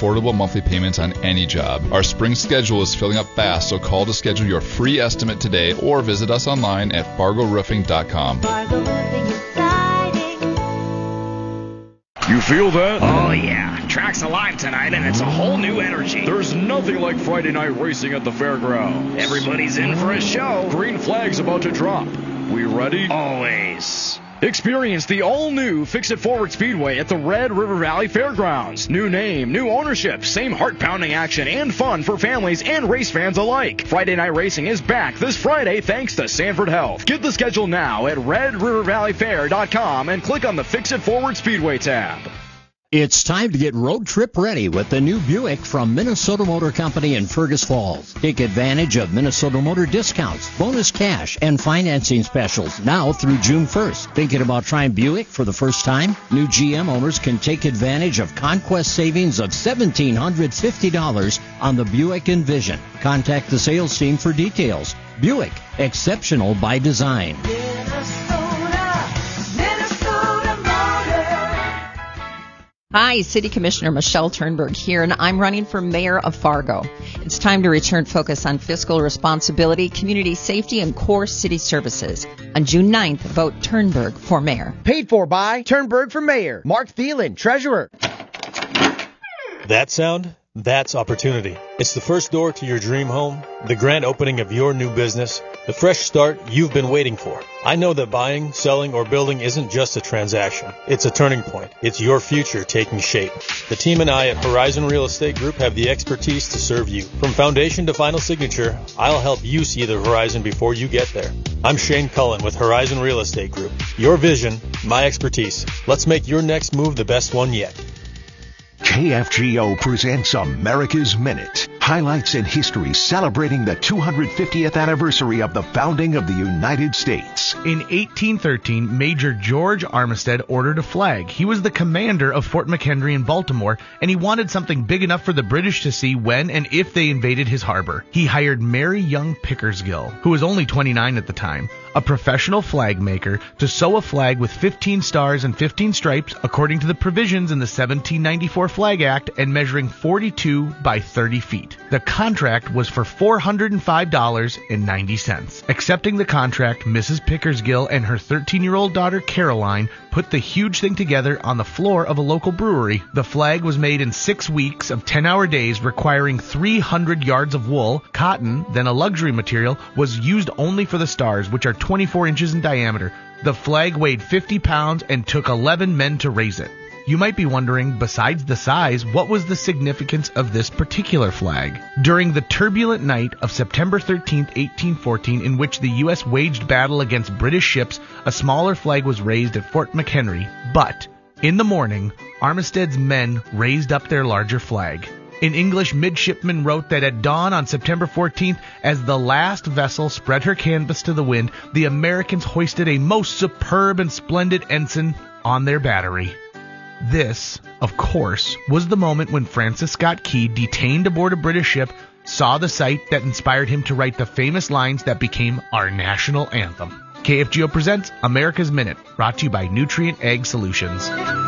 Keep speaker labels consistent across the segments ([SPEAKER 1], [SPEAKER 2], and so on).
[SPEAKER 1] affordable monthly payments on any job. Our spring schedule is filling up fast, so call to schedule your free estimate today or visit us online at FargoRoofing.com.
[SPEAKER 2] Fargo Roofing is siding.
[SPEAKER 3] You feel that?
[SPEAKER 4] Oh, yeah. Track's alive tonight, and it's a whole new energy.
[SPEAKER 3] There's nothing like Friday night racing at the fairgrounds.
[SPEAKER 4] Everybody's in for a show.
[SPEAKER 3] Green flag's about to drop. We ready?
[SPEAKER 4] Always.
[SPEAKER 3] Experience the all-new Fix-It Forward Speedway at the Red River Valley Fairgrounds. New name, new ownership, same heart-pounding action and fun for families and race fans alike. Friday night racing is back this Friday thanks to Sanford Health. Get the schedule now at redrivervalleyfair.com and click on the Fix-It Forward Speedway tab.
[SPEAKER 5] It's time to get road trip ready with the new Buick from Minnesota Motor Company in Fergus Falls. Take advantage of Minnesota Motor discounts, bonus cash, and financing specials now through June 1st. Thinking about trying Buick for the first time? New GM owners can take advantage of conquest savings of $1,750 on the Buick Envision. Contact the sales team for details. Buick, exceptional by design.
[SPEAKER 6] Hi, City Commissioner Michelle Turnberg here, and I'm running for mayor of Fargo. It's time to return focus on fiscal responsibility, community safety, and core city services. On June 9th, vote Turnberg for mayor.
[SPEAKER 7] Paid for by Turnberg for mayor. Mark Thielen, treasurer.
[SPEAKER 8] That sound? That's opportunity. It's the first door to your dream home, the grand opening of your new business, the fresh start you've been waiting for. I know that buying, selling, or building isn't just a transaction. It's a turning point. It's your future taking shape. The team and I at Horizon Real Estate Group have the expertise to serve you. From foundation to final signature, I'll help you see the horizon before you get there. I'm Shane Cullen with Horizon Real Estate Group. Your vision, my expertise. Let's make your next move the best one yet.
[SPEAKER 9] KFGO presents America's Minute. Highlights in history celebrating the 250th anniversary of the founding of the United States.
[SPEAKER 10] In 1813, Major George Armistead ordered a flag. He was the commander of Fort McHenry in Baltimore, and he wanted something big enough for the British to see when and if they invaded his harbor. He hired Mary Young Pickersgill, who was only 29 at the time, a professional flag maker, to sew a flag with 15 stars and 15 stripes according to the provisions in the 1794 Flag Act and measuring 42 by 30 feet. The contract was for $405.90. Accepting the contract, Mrs. Pickersgill and her 13-year-old daughter Caroline put the huge thing together on the floor of a local brewery. The flag was made in 6 weeks of 10-hour days, requiring 300 yards of wool. Cotton, then a luxury material, was used only for the stars, which are 24 inches in diameter. The flag weighed 50 pounds and took 11 men to raise it. You might be wondering, besides the size, what was the significance of this particular flag? During the turbulent night of September 13, 1814, in which the U.S. waged battle against British ships, a smaller flag was raised at Fort McHenry. But, in the morning, Armistead's men raised up their larger flag. An English midshipman wrote that at dawn on September 14th, as the last vessel spread her canvas to the wind, the Americans hoisted a most superb and splendid ensign on their battery. This, of course, was the moment when Francis Scott Key, detained aboard a British ship, saw the sight that inspired him to write the famous lines that became our national anthem. KFGO presents America's Minute, brought to you by Nutrient Ag Solutions.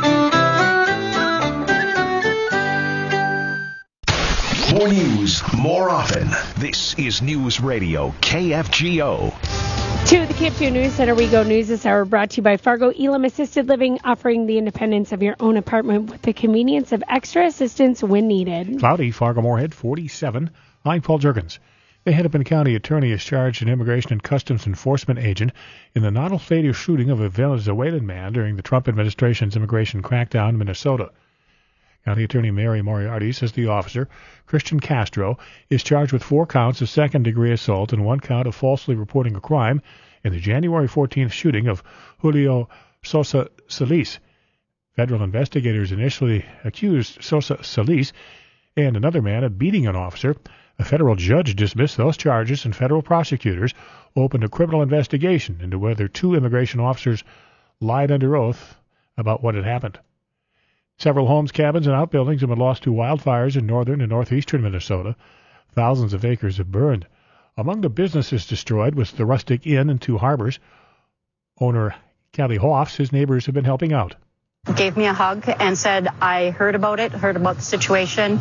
[SPEAKER 9] More news, more often. This is News Radio KFGO.
[SPEAKER 11] To the KFGO News Center we go. News this hour brought to you by Fargo Elam Assisted Living, offering the independence of your own apartment with the convenience of extra assistance when needed.
[SPEAKER 12] Cloudy, Fargo-Moorhead, 47. I'm Paul Jurgens. The Hennepin County attorney is charged an Immigration and Customs Enforcement agent in the non-fatal shooting of a Venezuelan man during the Trump administration's immigration crackdown in Minnesota. County Attorney Mary Moriarty says the officer, Christian Castro, is charged with 4 counts of second-degree assault and 1 count of falsely reporting a crime in the January 14th shooting of Julio Sosa Solis. Federal investigators initially accused Sosa Solis and another man of beating an officer. A federal judge dismissed those charges, and federal prosecutors opened a criminal investigation into whether 2 immigration officers lied under oath about what had happened. Several homes, cabins, and outbuildings have been lost to wildfires in northern and northeastern Minnesota. Thousands of acres have burned. Among the businesses destroyed was the Rustic Inn and 2 harbors. Owner Kelly Hoffs, his neighbors have been helping out.
[SPEAKER 13] Gave me a hug and said, I heard about the situation.